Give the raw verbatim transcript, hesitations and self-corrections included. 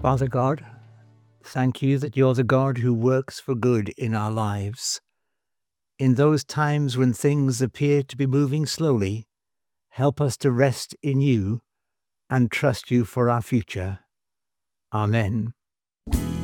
Father God, thank you that you're the God who works for good in our lives. In those times when things appear to be moving slowly, help us to rest in you and trust you for our future. Amen.